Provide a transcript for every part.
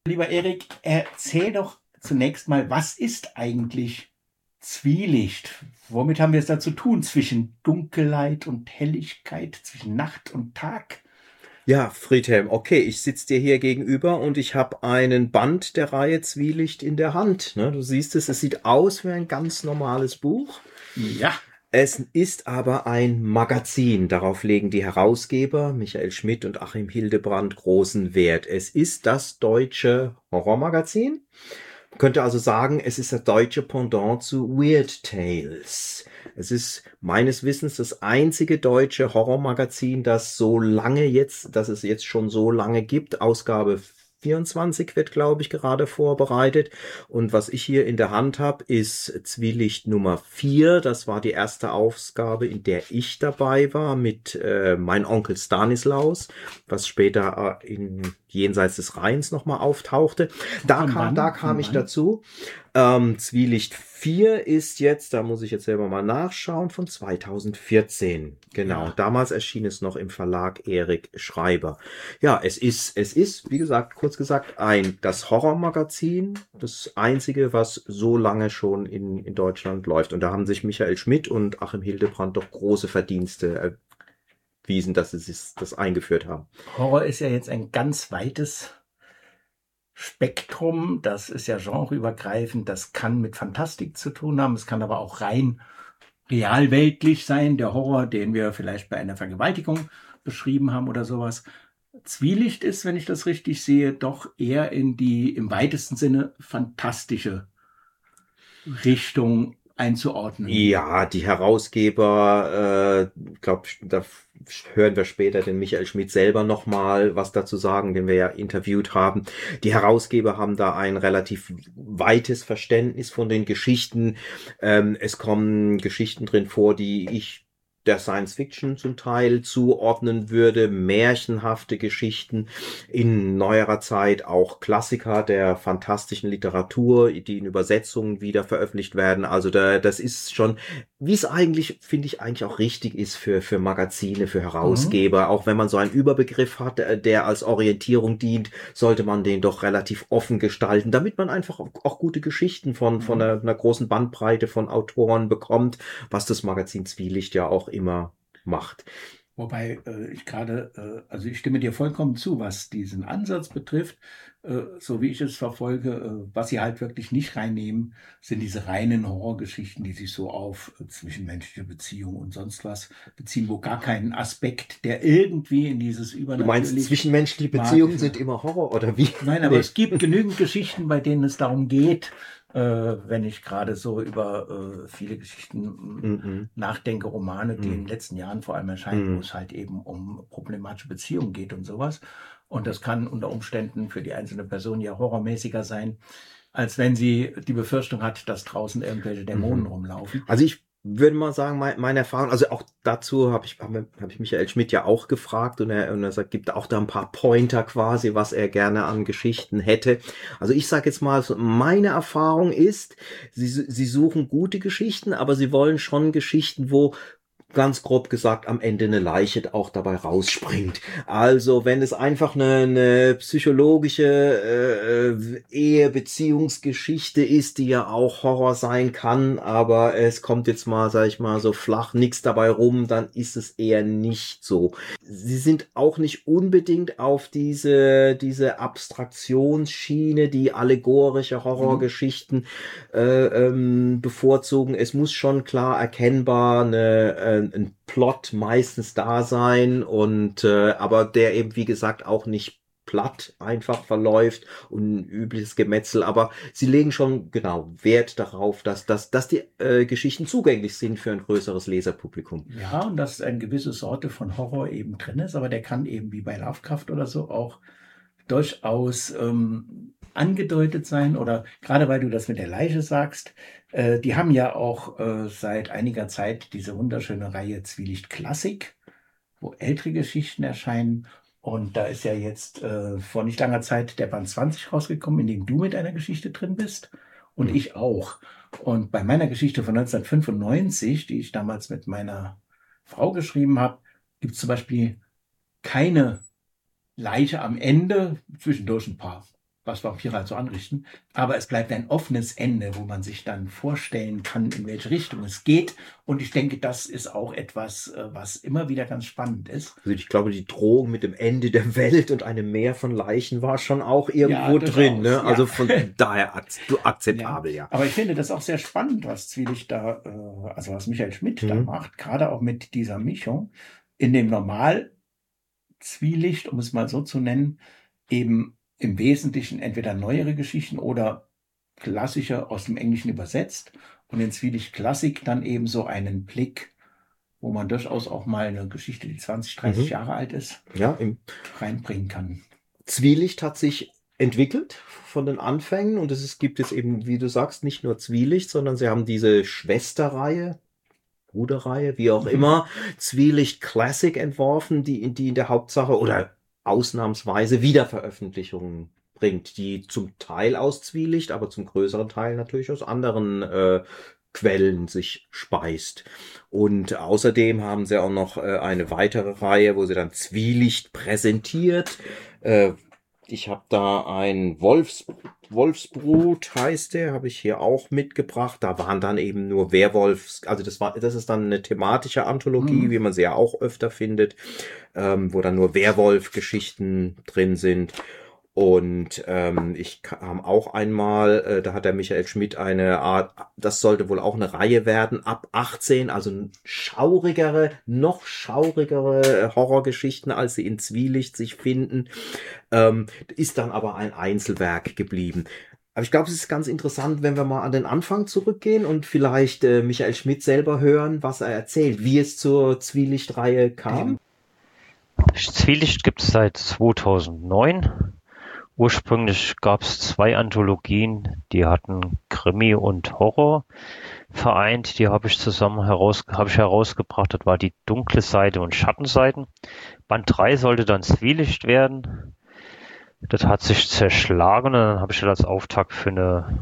Lieber Erik, erzähl doch zunächst mal, was ist eigentlich Zwielicht? Womit haben wir es da zu tun zwischen Dunkelheit und Helligkeit, zwischen Nacht und Tag? Ja, Friedhelm, okay, ich sitze dir hier gegenüber und ich habe einen Band der Reihe Zwielicht in der Hand. Ne? Du siehst es, es sieht aus wie ein ganz normales Buch. Ja, Es ist aber ein Magazin. Darauf legen die Herausgeber Michael Schmidt und Achim Hildebrand großen Wert. Es ist das deutsche Horrormagazin. Man könnte also sagen, es ist das deutsche Pendant zu Weird Tales. Es ist meines Wissens das einzige deutsche Horrormagazin, das es jetzt schon so lange gibt. Ausgabe 24 wird, glaube ich, gerade vorbereitet. Und was ich hier in der Hand habe, ist Zwielicht Nummer 4. Das war die erste Ausgabe, in der ich dabei war mit Mein Onkel Stanislaus, was später in Jenseits des Rheins nochmal auftauchte. von Da wann? kam Von ich wann? dazu. Zwielicht 4 ist jetzt, da muss ich jetzt selber mal nachschauen, von 2014. Genau, Ja, damals erschien es noch im Verlag Erik Schreiber. Ja, es ist, wie gesagt, kurz gesagt, das Horrormagazin, das einzige, was so lange schon in Deutschland läuft. Und da haben sich Michael Schmidt und Achim Hildebrand doch große Verdienste erwiesen, dass sie das eingeführt haben. Horror ist ja jetzt ein ganz weites Spektrum. Das ist ja genreübergreifend. Das kann mit Fantastik zu tun haben. Es kann aber auch rein realweltlich sein. Der Horror, den wir vielleicht bei einer Vergewaltigung beschrieben haben oder sowas. Zwielicht ist, wenn ich das richtig sehe, doch eher in die im weitesten Sinne fantastische Richtung einzuordnen. Ja, die Herausgeber, glaube, da hören wir später den Michael Schmidt selber nochmal was dazu sagen, den wir ja interviewt haben. Die Herausgeber haben da ein relativ weites Verständnis von den Geschichten. Es kommen Geschichten drin vor, die ich der Science Fiction zum Teil zuordnen würde, märchenhafte Geschichten in neuerer Zeit, auch Klassiker der fantastischen Literatur, die in Übersetzungen wieder veröffentlicht werden. Also das ist schon, wie es eigentlich, finde ich, eigentlich auch richtig ist für Magazine, für Mhm. Herausgeber. Auch wenn man so einen Überbegriff hat, der als Orientierung dient, sollte man den doch relativ offen gestalten, damit man einfach auch gute Geschichten von Mhm. einer großen Bandbreite von Autoren bekommt, was das Magazin Zwielicht ja auch immer macht. Wobei ich gerade, also ich stimme dir vollkommen zu, was diesen Ansatz betrifft. So wie ich es verfolge, was sie halt wirklich nicht reinnehmen, sind diese reinen Horrorgeschichten, die sich so auf zwischenmenschliche Beziehungen und sonst was beziehen, wo gar kein Aspekt, der irgendwie in dieses Du meinst, übernatürlich zwischenmenschliche Beziehungen sind magische. immer Horror, oder wie? Nein, aber Nee. es gibt genügend Geschichten, bei denen es darum geht, wenn ich gerade so über viele Geschichten Mm-mm. nachdenke, Romane, die in Mm. den letzten Jahren vor allem erscheinen, wo Mm. es halt eben um problematische Beziehungen geht und sowas. Und das kann unter Umständen für die einzelne Person ja horrormäßiger sein, als wenn sie die Befürchtung hat, dass draußen irgendwelche Dämonen Mhm. rumlaufen. Also ich würde mal sagen, meine Erfahrung, also auch dazu hab ich Michael Schmidt ja auch gefragt und er sagt, gibt auch da ein paar Pointer quasi, was er gerne an Geschichten hätte. Also ich sage jetzt mal, so, meine Erfahrung ist, sie suchen gute Geschichten, aber sie wollen schon Geschichten, wo ganz grob gesagt am Ende eine Leiche auch dabei rausspringt. Also wenn es einfach eine psychologische Ehe-Beziehungsgeschichte ist, die ja auch Horror sein kann, aber es kommt jetzt mal, sag ich mal, so flach nichts dabei rum, dann ist es eher nicht so. Sie sind auch nicht unbedingt auf diese Abstraktionsschiene, die allegorische Mhm. Horrorgeschichten bevorzugen. Es muss schon klar erkennbar ein Plot meistens da sein und aber der eben wie gesagt auch nicht platt einfach verläuft und ein übliches Gemetzel, aber sie legen schon genau Wert darauf, dass die Geschichten zugänglich sind für ein größeres Leserpublikum. Ja, und dass eine gewisse Sorte von Horror eben drin ist, aber der kann eben wie bei Lovecraft oder so auch durchaus angedeutet sein oder gerade weil du das mit der Leiche sagst, die haben ja auch seit einiger Zeit diese wunderschöne Reihe Zwielicht Klassik, wo ältere Geschichten erscheinen. Und da ist ja jetzt vor nicht langer Zeit der Band 20 rausgekommen, in dem du mit einer Geschichte drin bist und Hm. ich auch. Und bei meiner Geschichte von 1995, die ich damals mit meiner Frau geschrieben habe, gibt es zum Beispiel keine Leiche am Ende, zwischendurch ein paar. was Vampire halt so anrichten. Aber es bleibt ein offenes Ende, wo man sich dann vorstellen kann, in welche Richtung es geht. Und ich denke, das ist auch etwas, was immer wieder ganz spannend ist. Also ich glaube, die Drohung mit dem Ende der Welt und einem Meer von Leichen war schon auch irgendwo Ja, drin. Ne? durchaus, ja. Also von daher akzeptabel, Ja, ja. aber ich finde das auch sehr spannend, was Zwielicht da, also was Michael Schmidt da Mhm. macht, gerade auch mit dieser Mischung. In dem Normal-Zwielicht, um es mal so zu nennen, eben im Wesentlichen entweder neuere Geschichten oder klassische aus dem Englischen übersetzt und in Zwielicht Klassik dann eben so einen Blick, wo man durchaus auch mal eine Geschichte, die 20, 30 Mhm. Jahre alt ist, Ja, im reinbringen kann. Zwielicht hat sich entwickelt von den Anfängen und gibt es eben, wie du sagst, nicht nur Zwielicht, sondern sie haben diese Schwesterreihe, Bruderreihe, wie auch immer, Zwielicht Classic entworfen, die in der Hauptsache oder ausnahmsweise Wiederveröffentlichungen bringt, die zum Teil aus Zwielicht, aber zum größeren Teil natürlich aus anderen Quellen sich speist. Und außerdem haben sie auch noch eine weitere Reihe, wo sie dann Zwielicht präsentiert. Ich habe da ein Wolfsbrut heißt der, habe ich hier auch mitgebracht. Da waren dann eben nur also das ist dann eine thematische Anthologie, wie man sie ja auch öfter findet, wo dann nur Werwolf-Geschichten drin sind. Und ich kam auch einmal, da hat der Michael Schmidt eine Art, das sollte wohl auch eine Reihe werden, ab 18, also noch schaurigere Horrorgeschichten, als sie in Zwielicht sich finden, ist dann aber ein Einzelwerk geblieben. Aber ich glaube, es ist ganz interessant, wenn wir mal an den Anfang zurückgehen und vielleicht Michael Schmidt selber hören, was er erzählt, wie es zur Zwielicht-Reihe kam. Zwielicht gibt es seit 2009. Ursprünglich gab es 2 Anthologien, die hatten Krimi und Horror vereint. Die habe ich herausgebracht. Das war die dunkle Seite und Schattenseiten. Band 3 sollte dann Zwielicht werden. Das hat sich zerschlagen und dann habe ich das als Auftakt für eine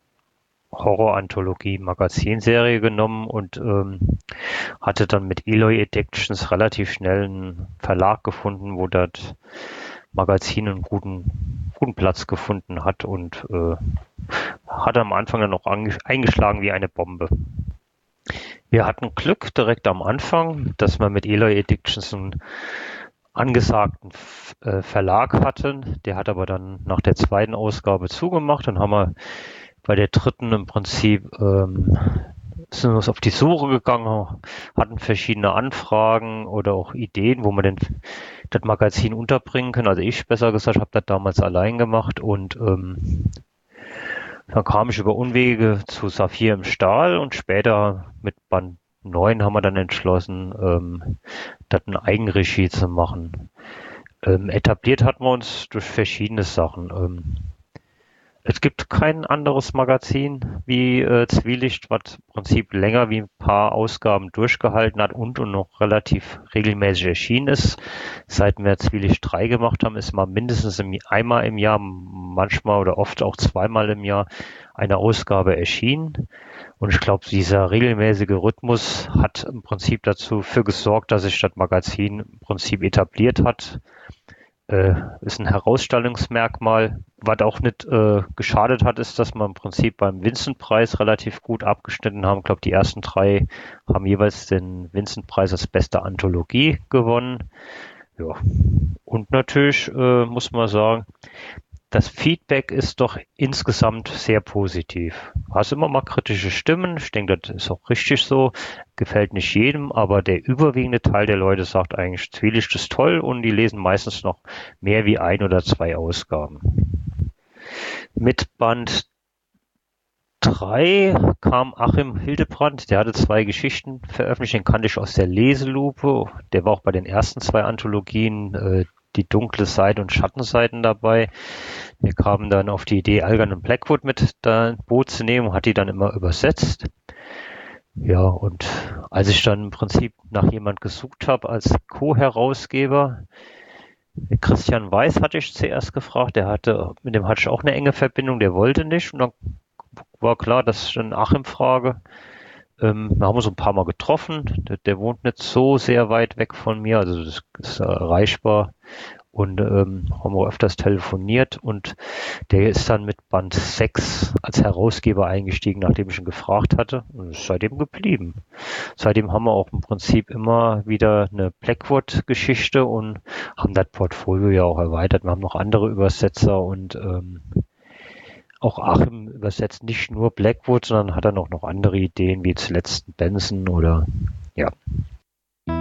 Horror-Anthologie-Magazinserie genommen und hatte dann mit Eloy Addictions relativ schnell einen Verlag gefunden, wo das Magazin einen guten Platz gefunden hat und hat am Anfang dann noch eingeschlagen wie eine Bombe. Wir hatten Glück direkt am Anfang, dass wir mit Eloy Addictions einen angesagten Verlag hatten. Der hat aber dann nach der 2. Ausgabe zugemacht. Dann haben wir bei der 3. im Prinzip sind uns auf die Suche gegangen, hatten verschiedene Anfragen oder auch Ideen, wo wir denn das Magazin unterbringen können. Also ich, besser gesagt, habe das damals allein gemacht und dann kam ich über Umwege zu Saphir im Stahl und später mit Band 9 haben wir dann entschlossen, das in Eigenregie zu machen. Etabliert hatten wir uns durch verschiedene Sachen. Es gibt kein anderes Magazin wie Zwielicht, was im Prinzip länger wie ein paar Ausgaben durchgehalten hat und noch relativ regelmäßig erschienen ist. Seit wir Zwielicht 3 gemacht haben, ist mal mindestens einmal im Jahr, manchmal oder oft auch zweimal im Jahr eine Ausgabe erschienen. Und ich glaube, dieser regelmäßige Rhythmus hat im Prinzip dafür gesorgt, dass sich das Magazin im Prinzip etabliert hat. Ist ein Herausstellungsmerkmal. Was auch nicht geschadet hat, ist, dass wir im Prinzip beim Vincent-Preis relativ gut abgeschnitten haben. Ich glaube, die ersten 3 haben jeweils den Vincent-Preis als beste Anthologie gewonnen. Ja. Und natürlich muss man sagen, das Feedback ist doch insgesamt sehr positiv. Du hast immer mal kritische Stimmen. Ich denke, das ist auch richtig so. Gefällt nicht jedem, aber der überwiegende Teil der Leute sagt eigentlich, Zwielicht ist toll und die lesen meistens noch mehr wie 1 oder 2 Ausgaben. Mit Band 3 kam Achim Hildebrand, der hatte 2 Geschichten veröffentlicht, den kannte ich aus der Leselupe. Der war auch bei den ersten 2 Anthologien, die dunkle Seite und Schattenseiten dabei. Wir kamen dann auf die Idee, Algan und Blackwood mit da ins Boot zu nehmen und hat die dann immer übersetzt. Ja, und als ich dann im Prinzip nach jemand gesucht habe als Co-Herausgeber, Christian Weiß hatte ich zuerst gefragt, mit dem hatte ich auch eine enge Verbindung, der wollte nicht und dann war klar, dass ich dann Achim frage. Wir haben uns ein paar Mal getroffen, der wohnt nicht so sehr weit weg von mir, also das ist erreichbar. und haben wir öfters telefoniert und der ist dann mit Band 6 als Herausgeber eingestiegen, nachdem ich ihn gefragt hatte und ist seitdem geblieben. Seitdem haben wir auch im Prinzip immer wieder eine Blackwood-Geschichte und haben das Portfolio ja auch erweitert. Wir haben noch andere Übersetzer und auch Achim übersetzt nicht nur Blackwood, sondern hat dann auch noch andere Ideen, wie zuletzt Benson oder ja.